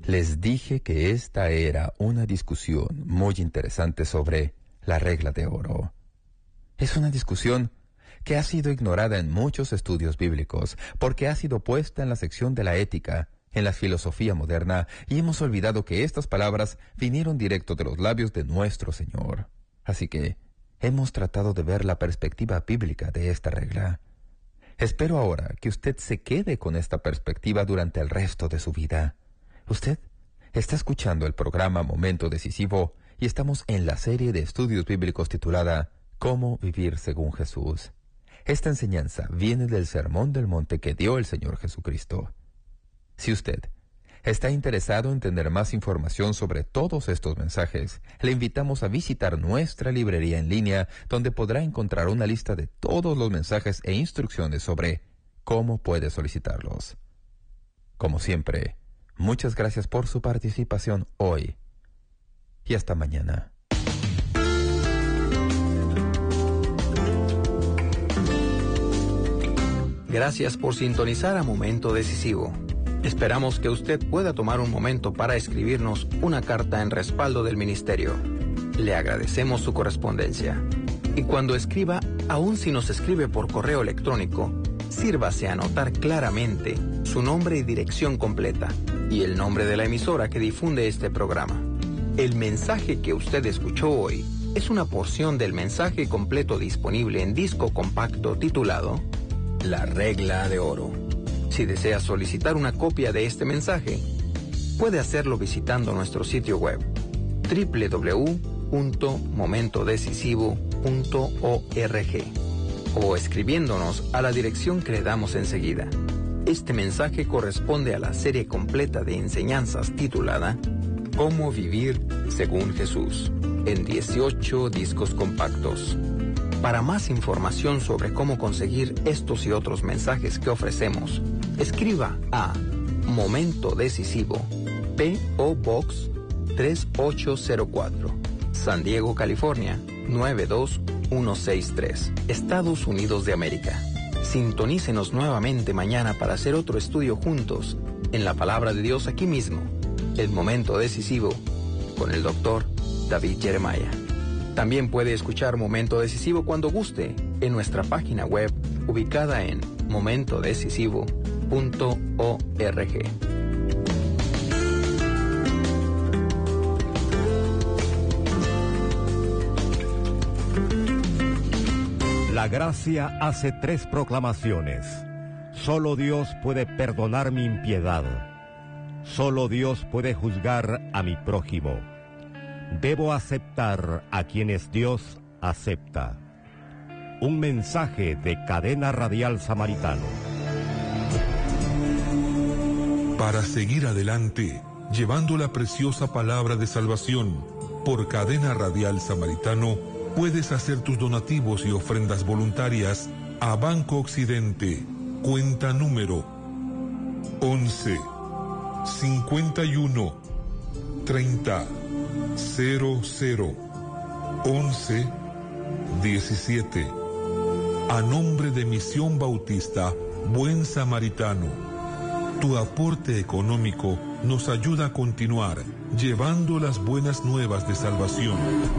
Les dije que esta era una discusión muy interesante sobre la regla de oro. Es una discusión que ha sido ignorada en muchos estudios bíblicos porque ha sido puesta en la sección de la ética, en la filosofía moderna, y hemos olvidado que estas palabras vinieron directo de los labios de nuestro Señor. Así que hemos tratado de ver la perspectiva bíblica de esta regla. Espero ahora que usted se quede con esta perspectiva durante el resto de su vida. Usted está escuchando el programa Momento Decisivo y estamos en la serie de estudios bíblicos titulada ¿Cómo vivir según Jesús? Esta enseñanza viene del Sermón del Monte que dio el Señor Jesucristo. Si usted está interesado en tener más información sobre todos estos mensajes, le invitamos a visitar nuestra librería en línea, donde podrá encontrar una lista de todos los mensajes e instrucciones sobre cómo puede solicitarlos. Como siempre, muchas gracias por su participación hoy y hasta mañana. Gracias por sintonizar a Momento Decisivo. Esperamos que usted pueda tomar un momento para escribirnos una carta en respaldo del ministerio. Le agradecemos su correspondencia. Y cuando escriba, aun si nos escribe por correo electrónico, sírvase a anotar claramente su nombre y dirección completa y el nombre de la emisora que difunde este programa. El mensaje que usted escuchó hoy es una porción del mensaje completo disponible en disco compacto titulado La Regla de Oro. Si desea solicitar una copia de este mensaje, puede hacerlo visitando nuestro sitio web www.momentodecisivo.org o escribiéndonos a la dirección que le damos enseguida. Este mensaje corresponde a la serie completa de enseñanzas titulada Cómo vivir según Jesús, en 18 discos compactos. Para más información sobre cómo conseguir estos y otros mensajes que ofrecemos, escriba a Momento Decisivo, P.O. Box 3804, San Diego, California 92163, Estados Unidos de América. Sintonícenos nuevamente mañana para hacer otro estudio juntos en la Palabra de Dios aquí mismo, El Momento Decisivo, con el Dr. David Jeremiah. También puede escuchar Momento Decisivo cuando guste en nuestra página web ubicada en momentodecisivo.org. La gracia hace 3 proclamaciones. Solo Dios puede perdonar mi impiedad. Solo Dios puede juzgar a mi prójimo. Debo aceptar a quienes Dios acepta. Un mensaje de Cadena Radial Samaritano. Para seguir adelante, llevando la preciosa palabra de salvación, por Cadena Radial Samaritano, puedes hacer tus donativos y ofrendas voluntarias a Banco Occidente, cuenta número 11 51 30 00 11 17. A nombre de Misión Bautista Buen Samaritano, tu aporte económico nos ayuda a continuar llevando las buenas nuevas de salvación.